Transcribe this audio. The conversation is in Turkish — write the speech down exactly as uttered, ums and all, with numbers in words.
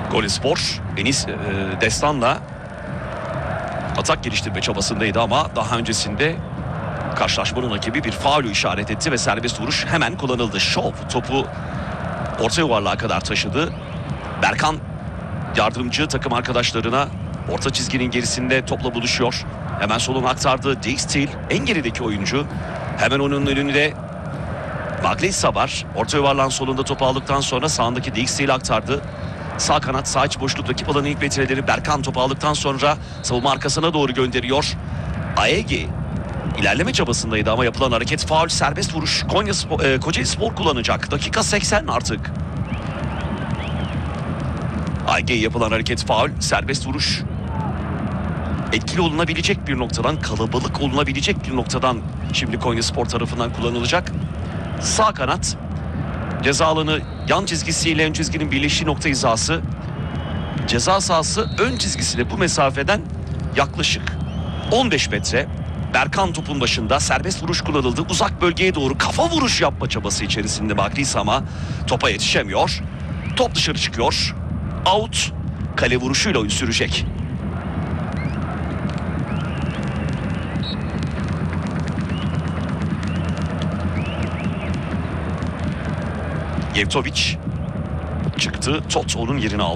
Konyaspor Enis e, Destan'la atak geliştirme çabasındaydı ama daha öncesinde karşılaşmanın rakibi bir faulü işaret etti ve serbest vuruş hemen kullanıldı. Şov topu orta yuvarlığa kadar taşıdı. Berkan yardımcı takım arkadaşlarına orta çizginin gerisinde topla buluşuyor. Hemen soluna aktardı. Dijksteel en gerideki oyuncu. Hemen onun önünde Maglisa var. Orta yuvarlağın solunda topu aldıktan sonra sağındaki Dijksteel'e aktardı. Sağ kanat, sağ iç boşluk rakip alanı ilk metreleri. Berkan topu aldıktan sonra savunma arkasına doğru gönderiyor. Aegi ilerleme çabasındaydı ama yapılan hareket faul, serbest vuruş. Konya Spor, e, Kocaeli Spor kullanacak. Dakika seksen artık. Aege'ye yapılan hareket faul, serbest vuruş. Etkili olunabilecek bir noktadan, kalabalık olunabilecek bir noktadan şimdi Konyaspor tarafından kullanılacak. Sağ kanat ceza alanı yan çizgisiyle ön çizginin birleştiği nokta hizası. Ceza sahası ön çizgisine bu mesafeden yaklaşık on beş metre. Berkan topun başında, serbest vuruş kullanıldı. Uzak bölgeye doğru kafa vuruş yapma çabası içerisinde Maglisa ama topa yetişemiyor. Top dışarı çıkıyor. Out. Kale vuruşuyla oyun sürecek. Yevtovic çıktı. Tot onun yerini aldı.